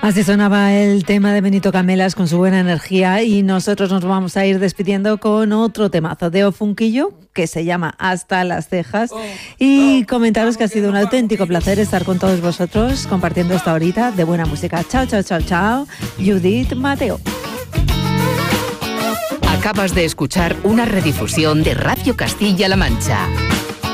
Así sonaba el tema de Benito Camelas con su buena energía y nosotros nos vamos a ir despidiendo con otro temazo de Ofunquillo que se llama Hasta las cejas y comentaros que ha sido un auténtico placer estar con todos vosotros compartiendo esta horita de buena música. Chao, chao, chao, chao. Judith Mateo. Acabas de escuchar una redifusión de Radio Castilla-La Mancha.